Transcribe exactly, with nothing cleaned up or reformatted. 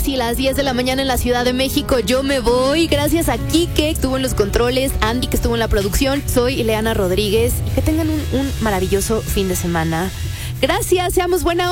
casi las diez de la mañana en la Ciudad de México. Yo me voy. Gracias a Kike, que estuvo en los controles, Andy, que estuvo en la producción. Soy Ileana Rodríguez. Y que tengan un, un maravilloso fin de semana. Gracias, seamos buena